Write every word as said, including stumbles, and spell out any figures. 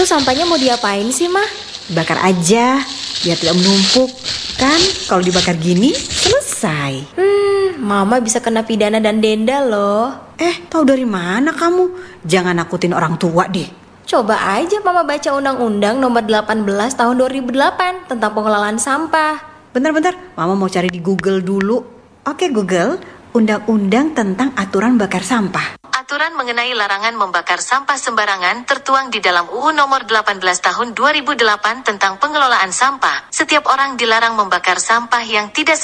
Itu sampahnya mau diapain sih, Mah? Bakar aja, biar tidak menumpuk. Kan kalau dibakar gini, selesai. Hmm, Mama bisa kena pidana dan denda loh. Eh, tahu dari mana kamu? Jangan nakutin orang tua deh. Coba aja Mama baca Undang-Undang Nomor delapan belas Tahun dua ribu delapan tentang pengelolaan sampah. Bentar-bentar, Mama mau cari di Google dulu. Oke Google, Undang-Undang tentang aturan bakar sampah. Aturan mengenai larangan membakar sampah sembarangan tertuang di dalam U U Nomor delapan belas Tahun dua ribu delapan tentang pengelolaan sampah. Setiap orang dilarang membakar sampah yang tidak